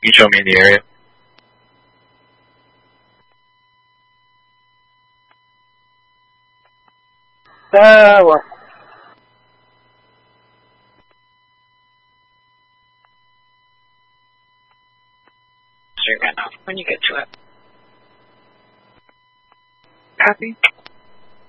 You show me the area. Well. Straight right now when you get to it. Copy.